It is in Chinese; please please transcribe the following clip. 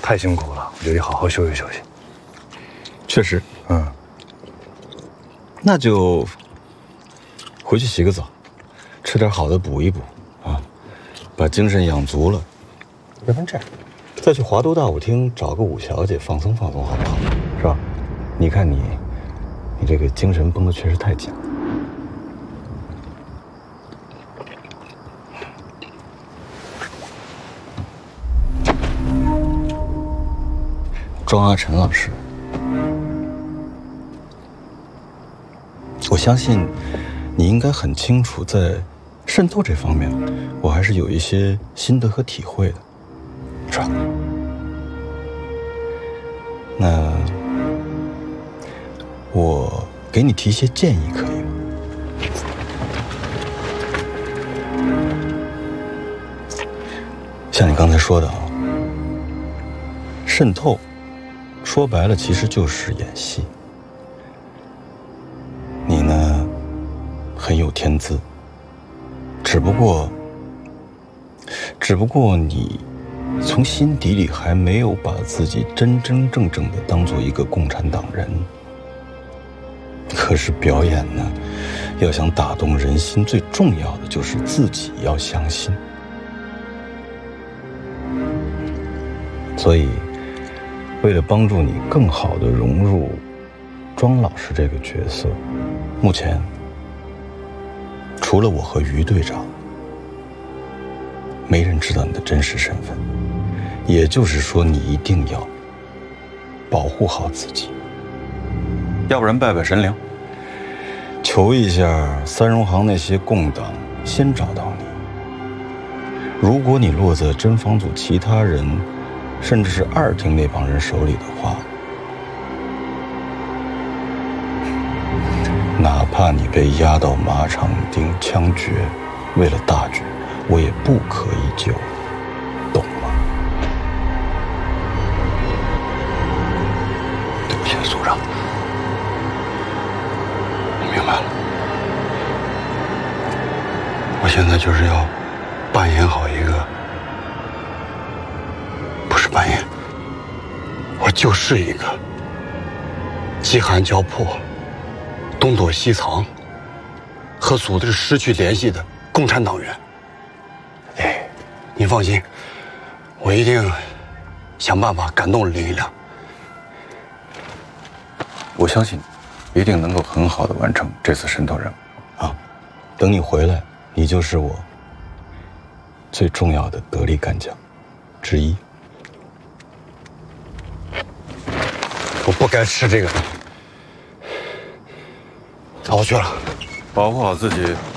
太辛苦了，我觉得你好好休息休息。 确实，那就回去洗个澡，吃点好的补一补啊，把精神养足了。要不然这样，再去华都大舞厅找个舞小姐放松放松，好不好？是吧？你看你这个精神绷得确实太紧了。庄阿晨老师，我相信你应该很清楚，在渗透这方面，我还是有一些心得和体会的，是吧？那我给你提一些建议，可以吗？像你刚才说的啊，渗透。说白了，其实就是演戏。你呢，很有天资，只不过你从心底里还没有把自己真真正正的当做一个共产党人。可是表演呢，要想打动人心，最重要的就是自己要相信。所以，为了帮助你更好地融入庄老师这个角色，目前除了我和于队长，没人知道你的真实身份。也就是说，你一定要保护好自己，要不然拜拜神灵，求一下三荣行那些共党先找到你。如果你落在侦防组其他人，甚至是二厅那帮人手里的话，哪怕你被押到马场町枪决，为了大局，我也不可以救你，懂吗？ 对不起，组长，我明白了。我现在就是要扮演好一个。扮演，我就是一个饥寒交迫、东躲西藏、和组织失去联系的共产党员。哎，您放心，我一定想办法感动林一亮。 我相信，一定能够很好的完成这次渗透任务。啊，等你回来，你就是我最重要的得力干将之一。 我不该吃这个，我去了， 保护好自己。